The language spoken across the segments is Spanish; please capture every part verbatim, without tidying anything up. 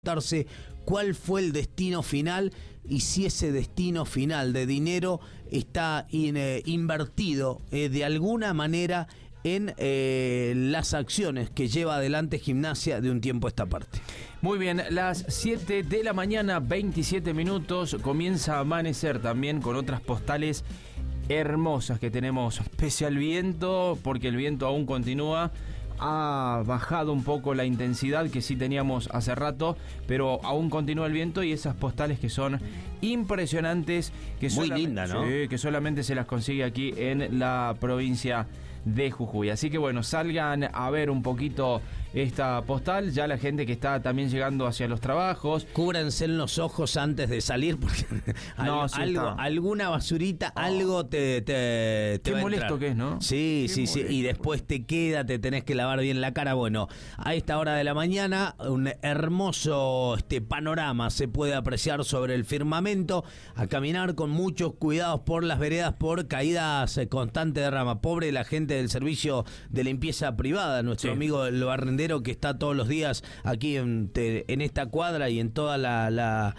Cuál fue el destino final y si ese destino final de dinero está in, eh, invertido eh, de alguna manera en eh, las acciones que lleva adelante Gimnasia de un tiempo a esta parte. Muy bien, las siete de la mañana, veintisiete minutos, comienza a amanecer también con otras postales hermosas que tenemos, pese al viento, porque el viento aún continúa. Ha bajado un poco la intensidad que sí teníamos hace rato, pero aún continúa el viento y esas postales que son impresionantes, que muy linda, ¿no? Sí, que solamente se las consigue aquí en la provincia de Jujuy. Así que bueno, salgan a ver un poquito esta postal, ya la gente que está también llegando hacia los trabajos. Cúbranse en los ojos antes de salir porque no, algo, sí algo alguna basurita, oh. algo te, te, te Qué molesto que es, ¿no? Sí, Qué sí, molesto. sí, y después te queda, te tenés que lavar bien la cara. Bueno, a esta hora de la mañana un hermoso este panorama se puede apreciar sobre el firmamento, a caminar con muchos cuidados por las veredas por caídas constantes de rama. Pobre la gente del servicio de limpieza privada, nuestro sí. amigo el barrendero que está todos los días aquí en, te, en esta cuadra y en toda la la,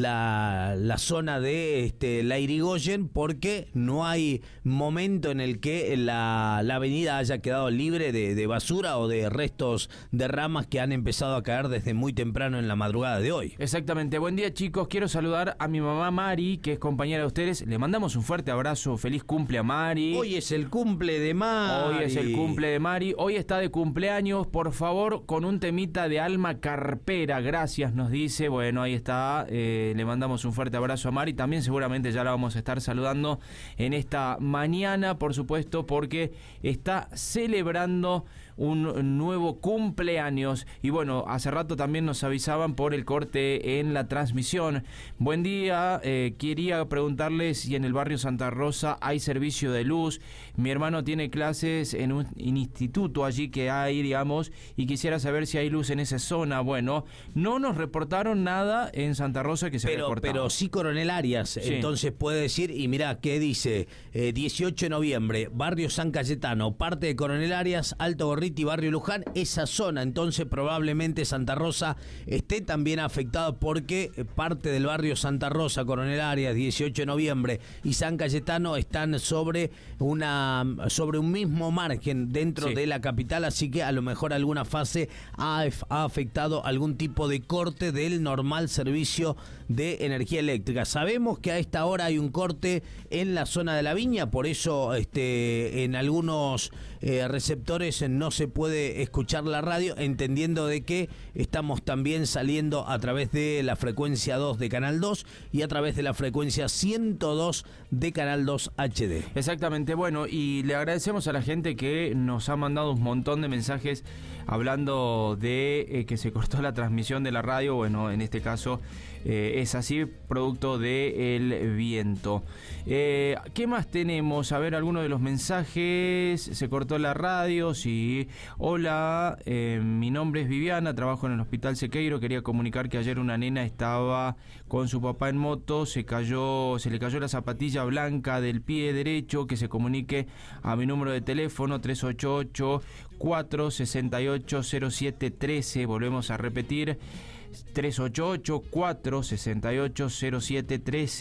la, la zona de este, la Irigoyen, porque no hay momento en el que la, la avenida haya quedado libre de, de basura o de restos de ramas que han empezado a caer desde muy temprano en la madrugada de hoy. Exactamente. Buen día, chicos. Quiero saludar a mi mamá Mari, que es compañera de ustedes. Le mandamos un fuerte abrazo. Feliz cumple a Mari. Hoy es el cumple de Mari. Hoy es el cumple de Mari. Hoy está de cumpleaños. Por favor, con un temita de Alma Carpera. Gracias, nos dice. Bueno, ahí está. Eh, le mandamos un fuerte abrazo a Mari. También seguramente ya la vamos a estar saludando en esta mañana, por supuesto, porque está celebrando un nuevo cumpleaños. Y bueno, hace rato también nos avisaban por el corte en la transmisión. Buen día, eh, quería preguntarles si en el barrio Santa Rosa hay servicio de luz. Mi hermano tiene clases en un instituto allí que hay, digamos, y quisiera saber si hay luz en esa zona. Bueno, no nos reportaron nada en Santa Rosa que se pero, reportaba. Pero sí Coronel Arias, sí. Entonces puede decir, y mirá, ¿qué dice? Eh, dieciocho de noviembre, barrio San Cayetano, parte de Coronel Arias, Alto Gorriti, barrio Luján, esa zona. Entonces probablemente Santa Rosa esté también afectado porque parte del barrio Santa Rosa, Coronel Arias, dieciocho de noviembre y San Cayetano están sobre una sobre un mismo margen dentro sí. de la capital, así que a lo mejor alguna fase ha, ha afectado algún tipo de corte del normal servicio de energía eléctrica. Sabemos que a esta hora hay un corte en la zona de la Viña, por eso este en algunos eh, receptores no se puede escuchar la radio, entendiendo de que estamos también saliendo a través de la frecuencia dos de Canal dos y a través de la frecuencia ciento dos de Canal dos H D. Exactamente, bueno, y le agradecemos a la gente que nos ha mandado un montón de mensajes hablando de eh, que se cortó la transmisión de la radio. Bueno, en este caso eh, es así, producto del viento. Eh, ¿Qué más tenemos? A ver, algunos de los mensajes. Se cortó la radio, sí. Hola, eh, mi nombre es Viviana, trabajo en el Hospital Sequeiro. Quería comunicar que ayer una nena estaba con su papá en moto, se cayó, se le cayó la zapatilla blanca del pie derecho. Que se comunique a mi número de teléfono tres ocho ocho, cuatro seis ocho, cero siete uno tres. Volvemos a repetir, tres ocho ocho, cuatro seis ocho, cero siete uno tres.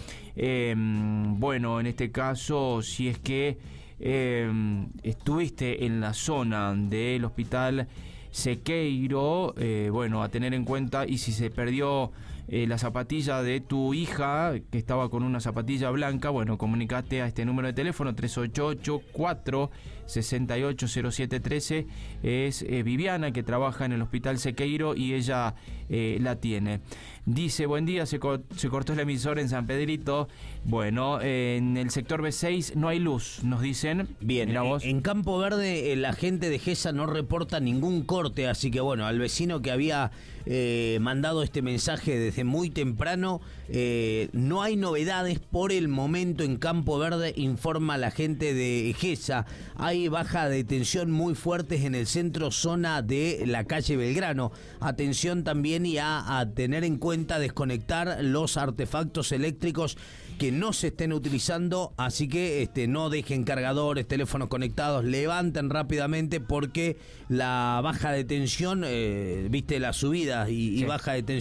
Eh, bueno, en este caso, si es que eh, estuviste en la zona del Hospital Sequeiro, eh, bueno, a tener en cuenta, y si se perdió eh, la zapatilla de tu hija, que estaba con una zapatilla blanca, bueno, comunicate a este número de teléfono tres ocho ocho, cuatro seis ocho, cero siete uno tres. Es eh, Viviana, que trabaja en el Hospital Sequeiro, y ella eh, la tiene. Dice, buen día, se, co- se cortó el emisor en San Pedrito. Bueno, eh, en el sector B seis no hay luz, nos dicen. Bien, Mirá vos. En Campo Verde eh, la gente de GESA no reporta ningún corte, así que bueno, al vecino que había eh, mandado este mensaje desde muy temprano, eh, no hay novedades por el momento en Campo Verde, informa la gente de GESA. Hay baja de tensión muy fuertes en el centro zona de la calle Belgrano. Atención también y a, a tener en cuenta desconectar los artefactos eléctricos que no se estén utilizando, así que este, no dejen cargadores, teléfonos conectados, levanten rápidamente porque la baja de tensión, eh, viste la subida y, y Sí. baja de tensión.